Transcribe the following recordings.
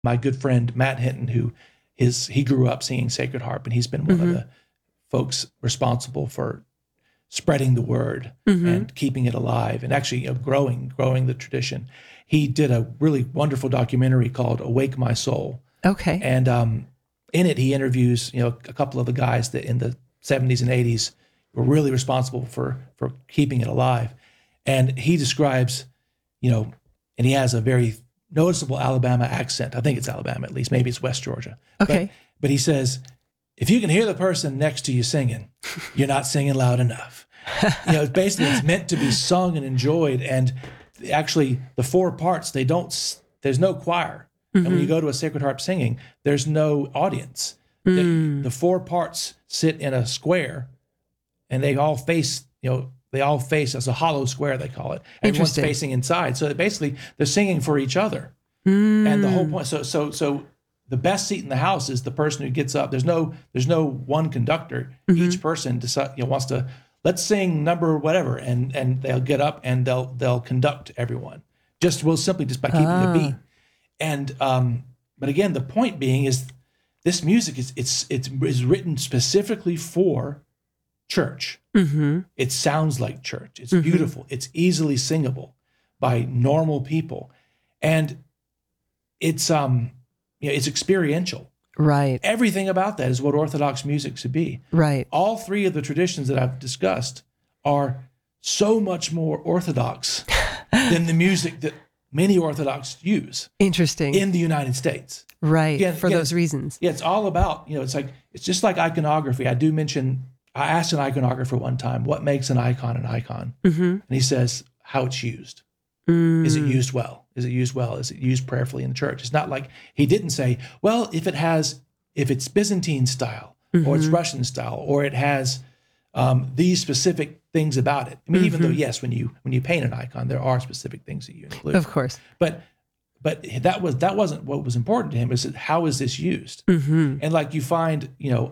My good friend Matt Hinton, he grew up singing Sacred Harp, and he's been one of the folks responsible for spreading the word and keeping it alive, and actually growing the tradition. He did a really wonderful documentary called "Awake My Soul." Okay. And in it, he interviews a couple of the guys that in the 70s and 80s were really responsible for keeping it alive. And he describes, and he has a very noticeable Alabama accent. I think it's Alabama, at least. Maybe it's West Georgia. Okay. But he says, if you can hear the person next to you singing, you're not singing loud enough. Basically, it's meant to be sung and enjoyed. And actually, the four parts, there's no choir. And when you go to a Sacred Harp singing, there's no audience. The four parts sit in a square, and they all face as a hollow square, they call it. Everyone's facing inside. So basically, they're singing for each other. And the whole point, so the best seat in the house is the person who gets up. There's no one conductor. Each person wants to, let's sing number whatever, and they'll get up and they'll conduct everyone. Just by keeping the beat. And but again, the point being is this music is written specifically for church. It sounds like church. It's beautiful. It's easily singable by normal people, and it's experiential. Right. Everything about that is what Orthodox music should be. Right. All three of the traditions that I've discussed are so much more Orthodox than the music that many Orthodox use. Interesting. In the United States. Right. For those reasons. Yeah, it's all about, it's just like iconography. I asked an iconographer one time, what makes an icon an icon? And he says, how it's used. Is it used well? Is it used well? Is it used prayerfully in the church? It's not like, he didn't say, well, if it's Byzantine style, or it's Russian style, or it has these specific things about it. I mean, even though, yes, when you paint an icon, there are specific things that you include. Of course. But that wasn't what was important to him. Is how is this used? And like you find,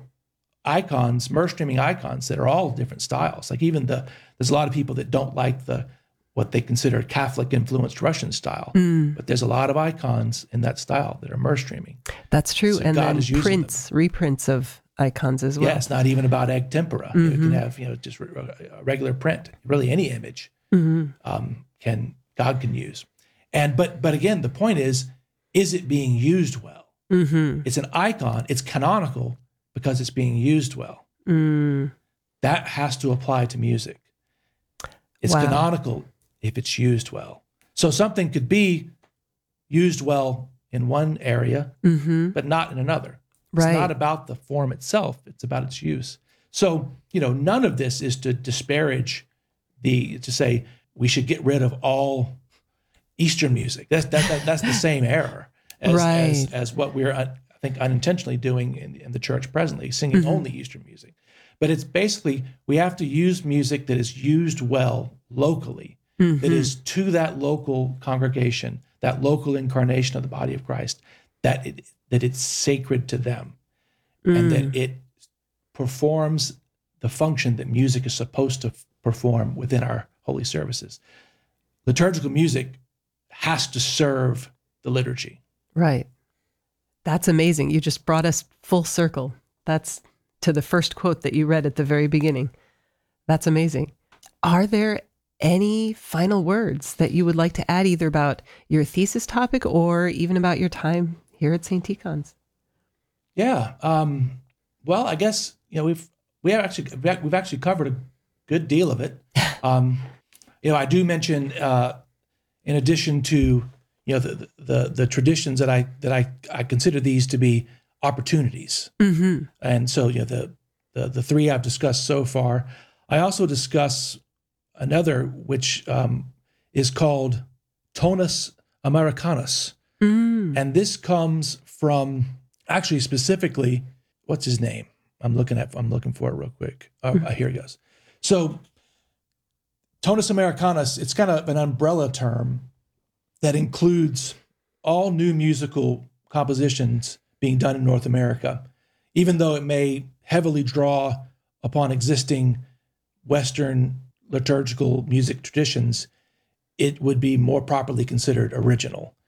icons, MERS streaming icons that are all different styles. Like there's a lot of people that don't like what they consider Catholic influenced Russian style, but there's a lot of icons in that style that are MERS streaming. That's true. So and God then reprints of icons as well. Yeah, it's not even about egg tempera. You can have just a regular print. Really, any image God can use. And but again, the point is it being used well? It's an icon. It's canonical because it's being used well. That has to apply to music. It's canonical if it's used well. So something could be used well in one area, but not in another. It's not about the form itself. It's about its use. So, none of this is to disparage to say we should get rid of all Eastern music. That's the same error as what we're, I think, unintentionally doing in the church presently, singing only Eastern music. But it's basically, we have to use music that is used well locally, that is to that local congregation, that local incarnation of the body of Christ, that it's sacred to them, and that it performs the function that music is supposed to perform within our holy services. Liturgical music has to serve the liturgy. Right. That's amazing. You just brought us full circle. That's to the first quote that you read at the very beginning. That's amazing. Are there any final words that you would like to add, either about your thesis topic or even about your time here at St. Tikhon's? Yeah. Well, I guess we've actually covered a good deal of it. I do mention, in addition to the traditions that I consider these to be opportunities, and so the three I've discussed so far. I also discuss another which is called tonus Americanus, and this comes from actually specifically, what's his name? I'm looking for it real quick. Here it goes. So tonus Americanus, it's kind of an umbrella term that includes all new musical compositions being done in North America, even though it may heavily draw upon existing Western liturgical music traditions. It would be more properly considered original.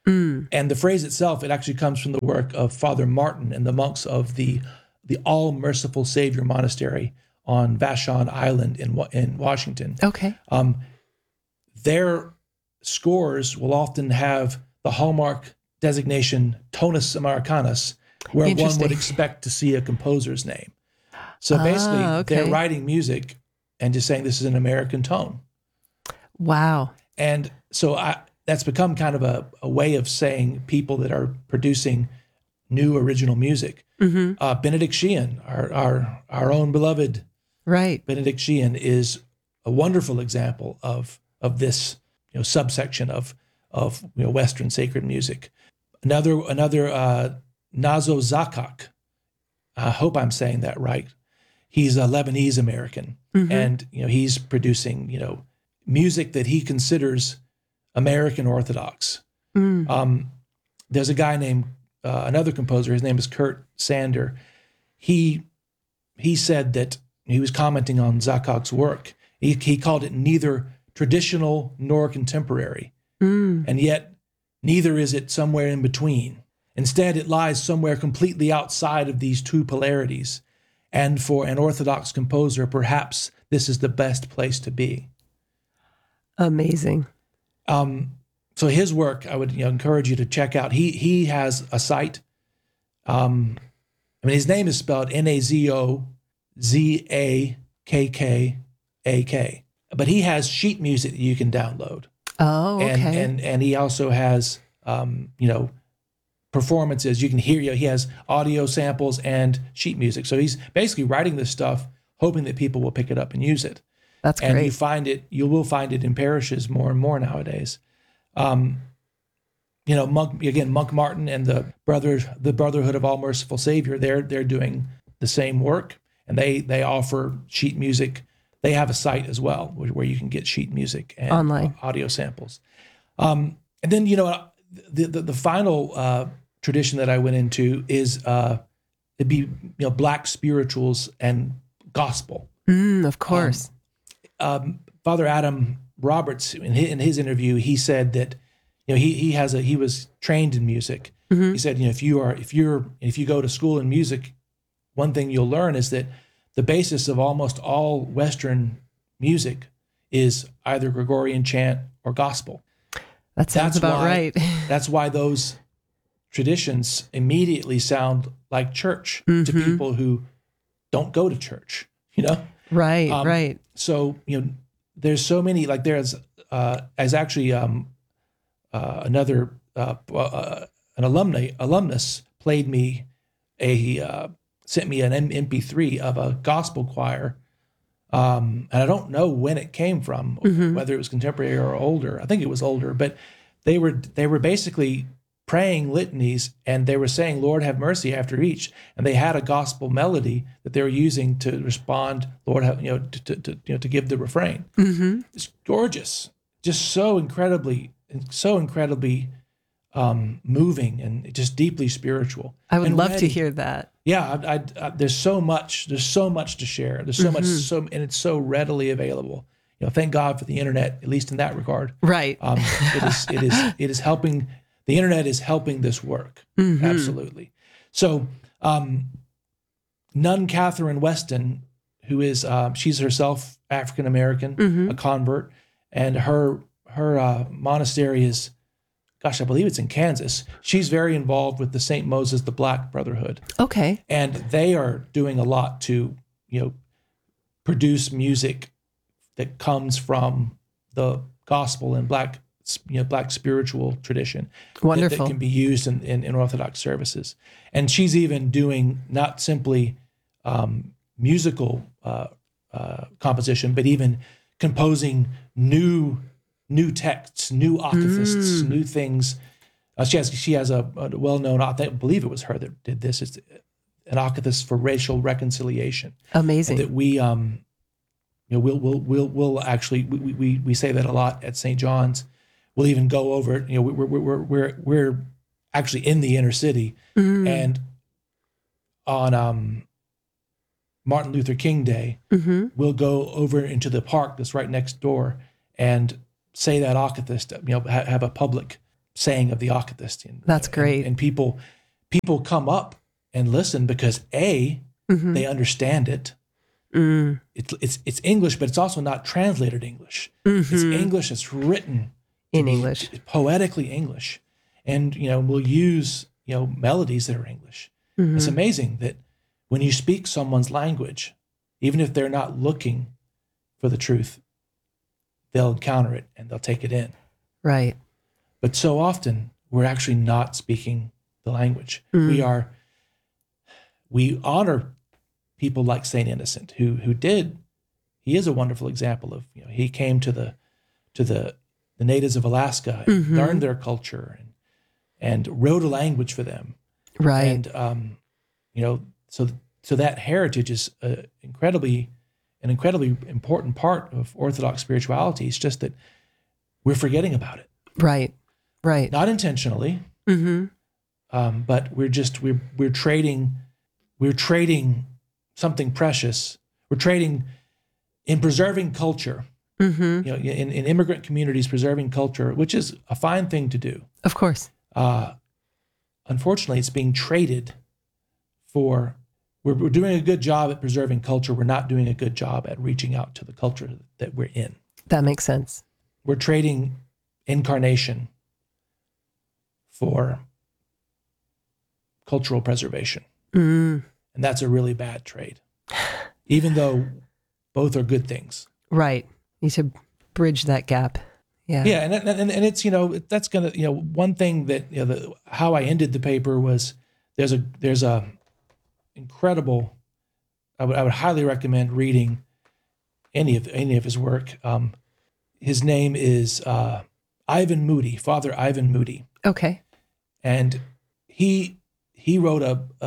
And the phrase itself, it actually comes from the work of Father Martin and the monks of the All Merciful Savior Monastery on Vashon Island in Washington. Okay. Their scores will often have the hallmark designation tonus Americanus, where one would expect to see a composer's name. So basically, they're writing music and just saying this is an American tone. Wow. And so that's become kind of a way of saying people that are producing new original music. Benedict Sheehan, our own beloved Benedict Sheehan, is a wonderful example of this subsection of Western sacred music. Another Nazo Zakak, I hope I'm saying that right. He's a Lebanese American, and he's producing music that he considers American Orthodox. There's a guy named another composer. His name is Kurt Sander. He said that he was commenting on Zakak's work. He called it neither traditional nor contemporary, and yet neither is it somewhere in between. Instead, it lies somewhere completely outside of these two polarities. And for an Orthodox composer, perhaps this is the best place to be. Amazing. So his work, I would encourage you to check out. He has a site. His name is spelled Nazozakkak, but he has sheet music that you can download. Oh, okay. And he also has performances. You can hear, he has audio samples and sheet music. So he's basically writing this stuff, hoping that people will pick it up and use it. That's great. And you will find it in parishes more and more nowadays. Monk Martin and the Brotherhood of All Merciful Savior, they're doing the same work, and they offer sheet music. They have a site as well where you can get sheet music and online audio samples. And then the final tradition that I went into is it'd be Black spirituals and gospel. Of course. Father Adam Roberts, in his interview, he said that he was trained in music. He said if you go to school in music, one thing you'll learn is that the basis of almost all Western music is either Gregorian chant or gospel. That sounds about right. That's why those traditions immediately sound like church to people who don't go to church, Right, right. So, there's so many, like there's actually another, an alumnus sent me an MP3 of a gospel choir. And I don't know when it came from, whether it was contemporary or older. I think it was older, but they were basically praying litanies, and they were saying, "Lord, have mercy," after each, and they had a gospel melody that they were using to respond, "Lord, have," to give the refrain. It's gorgeous, just so incredibly moving and just deeply spiritual. I would love to hear that. Yeah, there's so much to share. There's so much, and it's so readily available. Thank God for the internet, at least in that regard. Right. It is helping. The internet is helping this work. Absolutely. So, Nun Catherine Weston, who is she's herself African American, a convert, and her monastery is, I believe it's in Kansas. She's very involved with the St. Moses the Black Brotherhood. Okay. And they are doing a lot to, produce music that comes from the gospel and Black spiritual tradition. Wonderful. That can be used in Orthodox services. And she's even doing not simply musical composition, but even composing new texts, new akathists, new things. She has a well-known, I believe it was her that did this. It's an akathist for racial reconciliation. Amazing. And that we we'll actually we say that a lot at St. John's. We'll even go over it. We're actually in the inner city, and on Martin Luther King Day, we'll go over into the park that's right next door and say that akathist. Have a public saying of the Akathist. That's great. And people come up and listen because they understand it. It's English, but it's also not translated English. It's English. It's written in English, poetically English, and we'll use melodies that are English. It's amazing that when you speak someone's language, even if they're not looking for the truth, they'll encounter it and they'll take it in. Right. But so often we're actually not speaking the language. We honor people like Saint Innocent, who he is a wonderful example of, he came to the natives of Alaska and learned their culture and wrote a language for them. Right. And so that heritage is an incredibly important part of Orthodox spirituality. It's just that we're forgetting about it. Right. Right. Not intentionally. But we're trading something precious. We're trading in preserving culture. In immigrant communities, preserving culture, which is a fine thing to do. Of course. Unfortunately, it's being traded for. We're doing a good job at preserving culture. We're not doing a good job at reaching out to the culture that we're in. That makes sense. We're trading incarnation for cultural preservation. And that's a really bad trade, even though both are good things. Right. You need to bridge that gap. Yeah. Yeah. And it's, that's going to, one thing that, how I ended the paper was there's a incredible, I would highly recommend reading any of his work. His name is Ivan Moody, Father Ivan Moody. Okay. And he wrote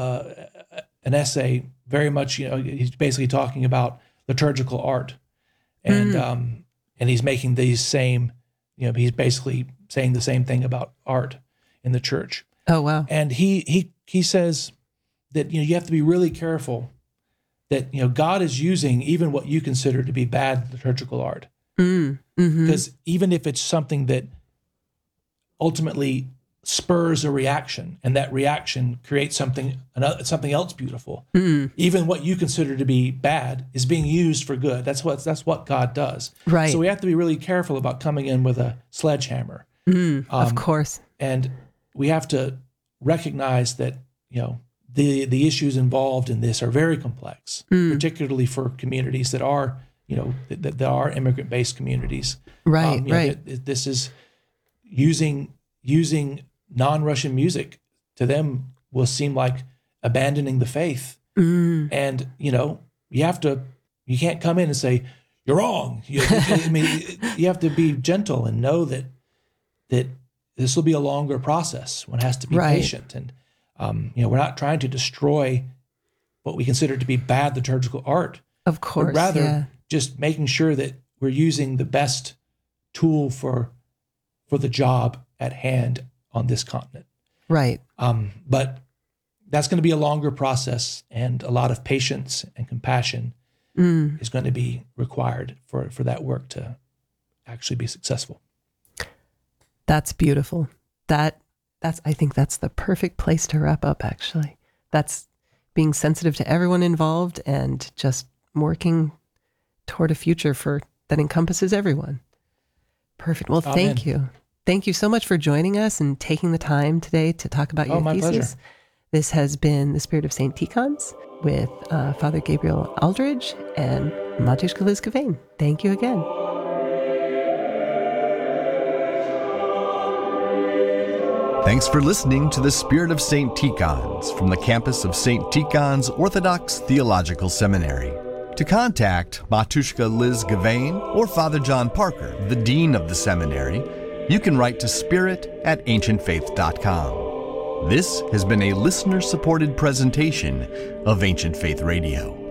an essay very much, he's basically talking about liturgical art. And he's making these same, he's basically saying the same thing about art in the church. Oh, wow. And he says that, you have to be really careful that, God is using even what you consider to be bad liturgical art. Because even if it's something that ultimately spurs a reaction, and that reaction creates something else beautiful, even what you consider to be bad is being used for good. That's what God does. Right. So we have to be really careful about coming in with a sledgehammer. Of course. And we have to recognize that, the issues involved in this are very complex, particularly for communities that are, that are immigrant-based communities. Right, right. This is using non-Russian music to them will seem like abandoning the faith. And, you can't come in and say, you're wrong. You have to be gentle and know that this will be a longer process. One has to be patient. And, we're not trying to destroy what we consider to be bad liturgical art. Of course. But rather just making sure that we're using the best tool for the job at hand on this continent. Right. But that's going to be a longer process, and a lot of patience and compassion is going to be required for that work to actually be successful. That's beautiful. I think that's the perfect place to wrap up, actually. That's being sensitive to everyone involved and just working toward a future that encompasses everyone. Perfect. Well, Amen. Thank you. Thank you so much for joining us and taking the time today to talk about your my thesis. pleasure. This has been The Spirit of St. Ticons with Father Gabriel Aldridge and Matushka Liz Gavain. Thank you again. Thanks for listening to The Spirit of St. Ticons from the campus of St. Ticons Orthodox Theological Seminary. To contact Matushka Liz Gavain or Father John Parker, the Dean of the Seminary, you can write to spirit@ancientfaith.com. This has been a listener-supported presentation of Ancient Faith Radio.